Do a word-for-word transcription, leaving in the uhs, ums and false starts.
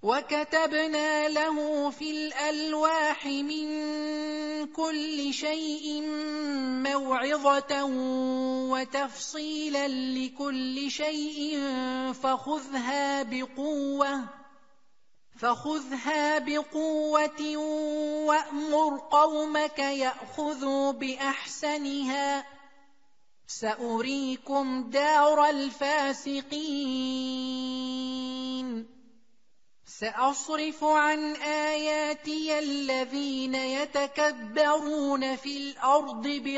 وكتبنا له في الألواح من كل شيء موعظة وتفصيلا لكل شيء فخذها بقوة فخذها بقوة وأمر قومك يأخذوا بأحسنها سأريكم دار الفاسقين سأصرف عن آياتي الذين يتكبرون في الأرض